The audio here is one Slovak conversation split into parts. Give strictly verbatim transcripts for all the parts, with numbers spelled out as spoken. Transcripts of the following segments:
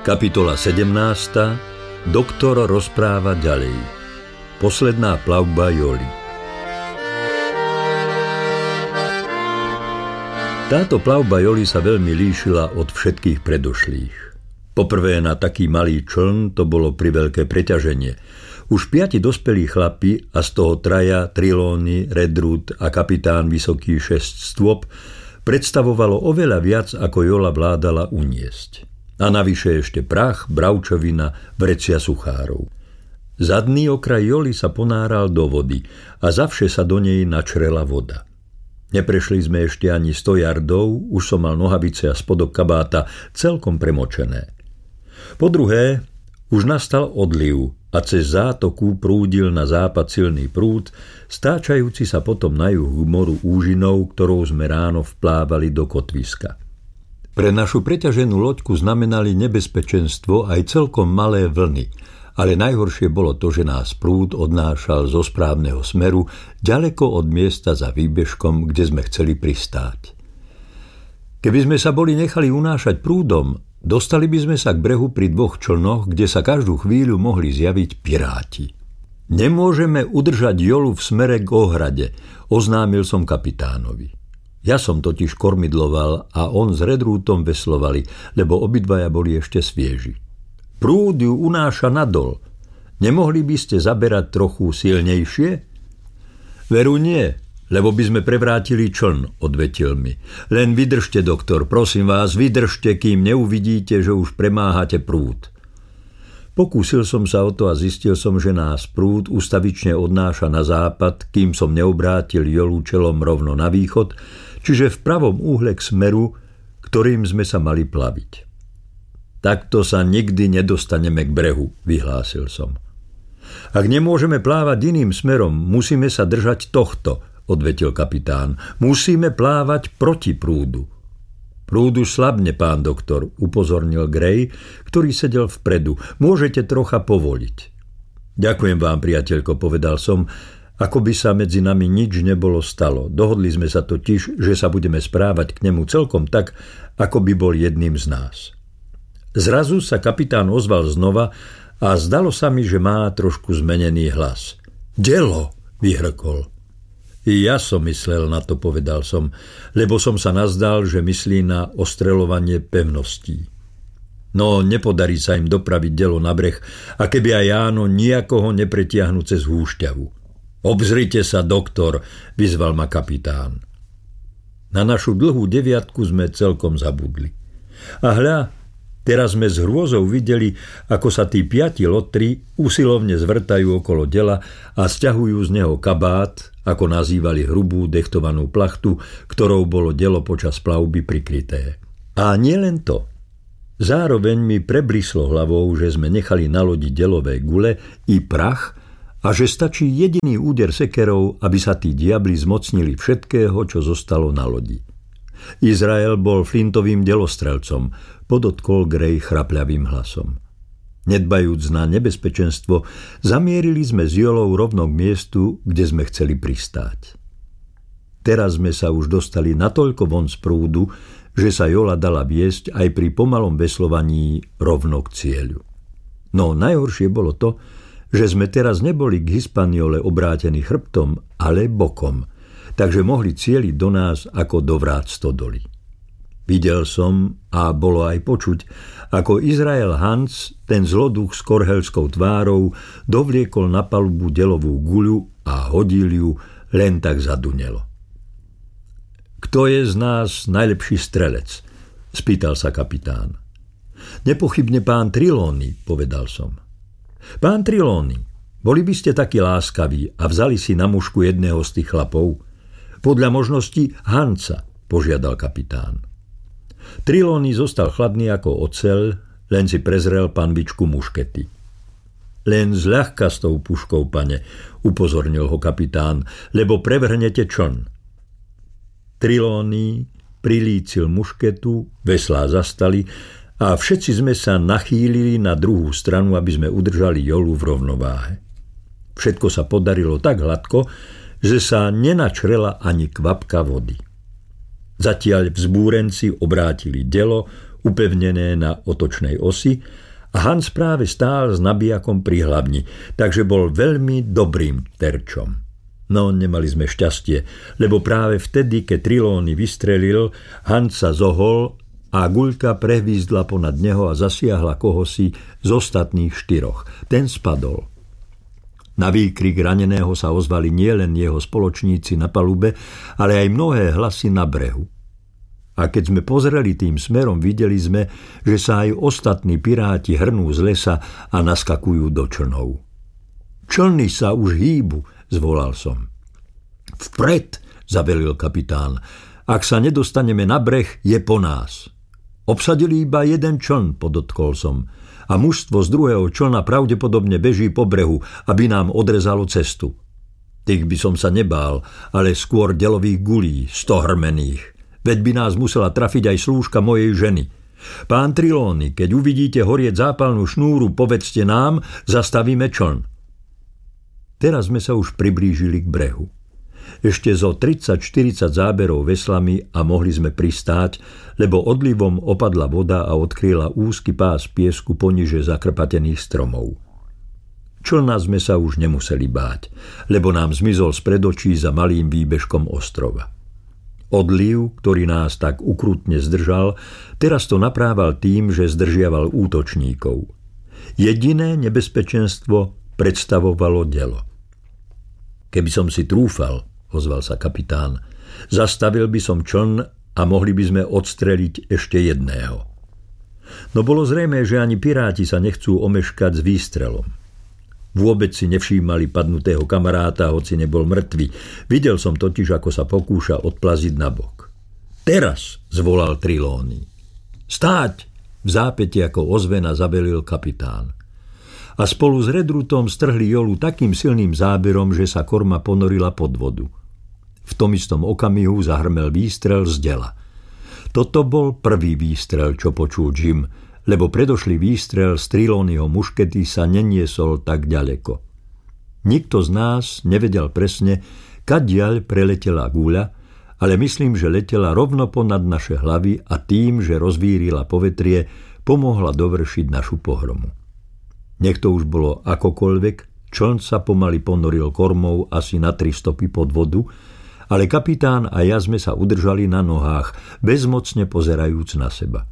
Kapitola sedemnásta. Doktor rozpráva ďalej. Posledná plavba Joli. Táto plavba Joli sa veľmi líšila od všetkých predošlých. Poprvé na taký malý čln to bolo priveľké preťaženie. Už piati dospelí chlapi a z toho traja Trelawney, Redruth a kapitán vysoký šesť stôp predstavovalo oveľa viac, ako Jola vládala uniesť. A navyše ešte prach, bravčovina, vrecia suchárov. Zadný okraj Joli sa ponáral do vody a zavše sa do nej načrela voda. Neprešli sme ešte ani sto yardov, už som mal nohavice a spodok kabáta celkom premočené. Po druhé, už nastal odliv a cez zátoku prúdil na západ silný prúd, stáčajúci sa potom na juh moru úžinou, ktorou sme ráno vplávali do kotviska. Pre našu preťaženú loďku znamenali nebezpečenstvo aj celkom malé vlny, ale najhoršie bolo to, že nás prúd odnášal zo správneho smeru ďaleko od miesta za výbežkom, kde sme chceli pristáť. Keby sme sa boli nechali unášať prúdom, dostali by sme sa k brehu pri dvoch člnoch, kde sa každú chvíľu mohli zjaviť piráti. Nemôžeme udržať Jolu v smere k ohrade, oznámil som kapitánovi. Ja som totiž kormidloval a on s Redruthom veslovali, lebo obidvaja boli ešte svieži. Prúd ju unáša nadol. Nemohli by ste zaberať trochu silnejšie? Veru nie, lebo by sme prevrátili čln, odvetil mi. Len vydržte, doktor, prosím vás, vydržte, kým neuvidíte, že už premáhate prúd. Pokúsil som sa o to a zistil som, že nás prúd ustavične odnáša na západ, kým som neobrátil Jolu čelom rovno na východ, čiže v pravom úhle k smeru, ktorým sme sa mali plaviť. Takto sa nikdy nedostaneme k brehu, vyhlásil som. Ak nemôžeme plávať iným smerom, musíme sa držať tohto, odvetil kapitán. Musíme plávať proti prúdu. Prúd už slabne, pán doktor, upozornil Gray, ktorý sedel vpredu. Môžete trocha povoliť. Ďakujem vám, priateľko, povedal som, ako by sa medzi nami nič nebolo stalo. Dohodli sme sa totiž, že sa budeme správať k nemu celkom tak, ako by bol jedným z nás. Zrazu sa kapitán ozval znova a zdalo sa mi, že má trošku zmenený hlas. Delo, vyhrkol. I ja som myslel na to, povedal som, lebo som sa nazdal, že myslí na ostreľovanie pevností. No, nepodarí sa im dopraviť Delo na breh, a keby aj áno, nijakoho nepretiahnu cez húšťavu. Obzrite sa, doktor, vyzval ma kapitán. Na našu dlhú deviatku sme celkom zabudli. A hľa, teraz sme s hrôzou videli, ako sa tí piati lotri usilovne zvrtajú okolo Dela a sťahujú z neho kabát, ako nazývali hrubú dechtovanú plachtu, ktorou bolo Delo počas plavby prikryté. A nielen to. Zároveň mi preblíslo hlavou, že sme nechali na lodi Delové gule i prach, a že stačí jediný úder sekerov, aby sa tí diabli zmocnili všetkého, čo zostalo na lodi. Izrael bol flintovým delostrelcom, podotkol Gray chrapľavým hlasom. Nedbajúc na nebezpečenstvo, zamierili sme s Jolou rovno k miestu, kde sme chceli pristáť. Teraz sme sa už dostali natoľko von z prúdu, že sa Jola dala viesť aj pri pomalom veslovaní rovno k cieľu. No najhoršie bolo to, že sme teraz neboli k Hispaniole obrátení chrbtom, ale bokom, takže mohli cieliť do nás ako do vrát stodoly. Videl som, a bolo aj počuť, ako Izrael Hans, ten zloduch s korhelskou tvárou, dovliekol na palubu Delovú guľu a hodil ju, len tak zadunelo. Kto je z nás najlepší strelec? Spýtal sa kapitán. Nepochybne pán Trelawney, povedal som. Pán Trelawney, boli by ste takí láskaví a vzali si na mušku jedného z tých chlapov? Podľa možností Hansa, požiadal kapitán. Trelawney zostal chladný ako oceľ, len si prezrel panvičku muškety. Len zľahka s tou puškou, pane, upozornil ho kapitán, lebo prevrhnete čln. Trelawney prilícil mušketu, veslá zastali a všetci sme sa nachýlili na druhú stranu, aby sme udržali Jolu v rovnováhe. Všetko sa podarilo tak hladko, že sa nenačrela ani kvapka vody. Zatiaľ vzbúrenci obrátili Delo, upevnené na otočnej osi, a Hans práve stál s nabijakom pri hlavni, takže bol veľmi dobrým terčom. No, nemali sme šťastie, lebo práve vtedy, keď Trelawney vystrelil, Hans sa zohol a guľka prehvízdla ponad neho a zasiahla kohosi z ostatných štyroch. Ten spadol. Na výkrik raneného sa ozvali nielen jeho spoločníci na palube, ale aj mnohé hlasy na brehu. A keď sme pozreli tým smerom, videli sme, že sa aj ostatní piráti hrnú z lesa a naskakujú do člnov. Člny sa už hýbu, zvolal som. Vpred, zavelil kapitán. Ak sa nedostaneme na breh, je po nás. Obsadili iba jeden čln, podotkol som. A mužstvo z druhého člna pravdepodobne beží po brehu, aby nám odrezalo cestu. Tých by som sa nebál, ale skôr delových gulí, stohrmených. Veď by nás musela trafiť aj slúžka mojej ženy. Pán Trelawney, keď uvidíte horieť zápalnú šnúru, povedzte nám, zastavíme čln. Teraz sme sa už priblížili k brehu. Ešte zo tridsať štyridsať záberov veslami a mohli sme pristáť, lebo odlivom opadla voda a odkryla úzky pás piesku poniže zakrpatených stromov. Člna sme sa už nemuseli báť, lebo nám zmizol spred očí za malým výbežkom ostrova. Odliv, ktorý nás tak ukrutne zdržal, teraz to naprával tým, že zdržiaval útočníkov. Jediné nebezpečenstvo predstavovalo delo. Keby som si trúfal, ozval sa kapitán, zastavil by som čln a mohli by sme odstreliť ešte jedného. No bolo zrejmé, že ani piráti sa nechcú omeškať s výstrelom. Vôbec si nevšímali padnutého kamaráta, hoci nebol mŕtvy. Videl som totiž, ako sa pokúša odplaziť na bok. Teraz, zvolal Trelawney. Stáť! V zápäti ako ozvena zabelil kapitán. A spolu s Redrutom strhli jolu takým silným záberom, že sa korma ponorila pod vodu. V tom istom okamihu zahrmel výstrel z dela. Toto bol prvý výstrel, čo počul Jim, lebo predošlý výstrel z Trelawneyho muškety sa neniesol tak ďaleko. Nikto z nás nevedel presne, kadiaľ preletela guľa, ale myslím, že letela rovno ponad naše hlavy a tým, že rozvírila povetrie, pomohla dovršiť našu pohromu. Nech to už bolo akokoľvek, čln sa pomaly ponoril kormou asi na tri stopy pod vodu, ale kapitán a ja sme sa udržali na nohách, bezmocne pozerajúc na seba.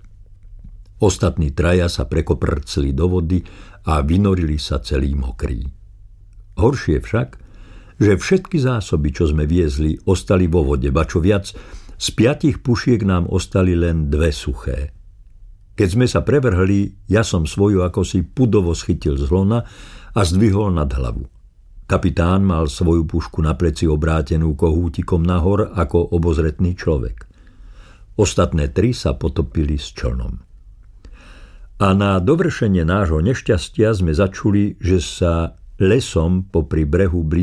Ostatní traja sa prekoprcli do vody a vynorili sa celí mokrí. Horšie však, že všetky zásoby, čo sme viezli, ostali vo vode, ba čo viac, z piatich pušiek nám ostali len dve suché. Keď sme sa prevrhli, ja som svoju akosi pudovo schytil z lona a zdvihol nad hlavu. Kapitán mal svoju pušku na pleci obrátenú kohútikom nahor ako obozretný človek. Ostatné tri sa potopili s člnom. A na dovršenie nášho nešťastia sme začuli, že sa lesom popri brehu blíži